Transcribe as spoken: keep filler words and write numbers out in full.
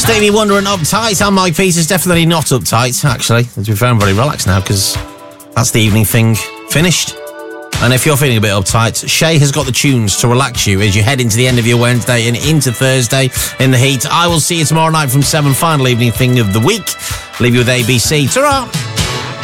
Stevie Wonder and Uptight. I'm Mike Peters, definitely not uptight, actually. As we found very relaxed now, because that's the evening thing finished. And if you're feeling a bit uptight, Shay has got the tunes to relax you as you head into the end of your Wednesday and into Thursday in the heat. I will see you tomorrow night from seven, final evening thing of the week. Leave you with A B C. Ta-ra!